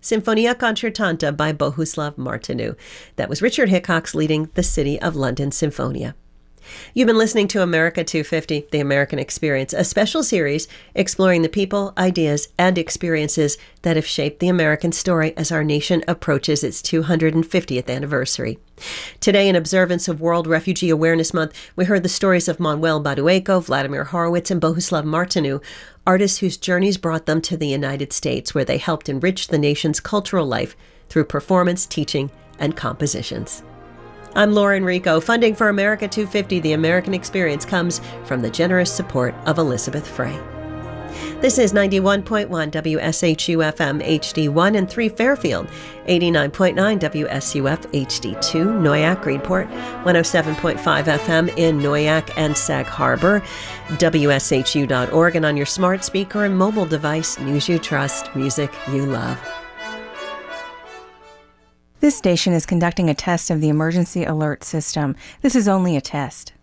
Sinfonia Concertanta by Bohuslav Martinu. That was Richard Hickox leading the City of London Sinfonia. You've been listening to America 250, The American Experience, a special series exploring the people, ideas, and experiences that have shaped the American story as our nation approaches its 250th anniversary. Today, in observance of World Refugee Awareness Month, we heard the stories of Manuel Badueco, Vladimir Horowitz, and Bohuslav Martinu, artists whose journeys brought them to the United States, where they helped enrich the nation's cultural life through performance, teaching, and compositions. I'm Laura Enrico. Funding for America 250, The American Experience, comes from the generous support of Elizabeth Frey. This is 91.1 WSHU-FM HD1 in 3 Fairfield, 89.9 WSUF HD2 Noyak Greenport, 107.5 FM in Noyak and Sag Harbor, WSHU.org, and on your smart speaker and mobile device, news you trust, music you love. This station is conducting a test of the emergency alert system. This is only a test.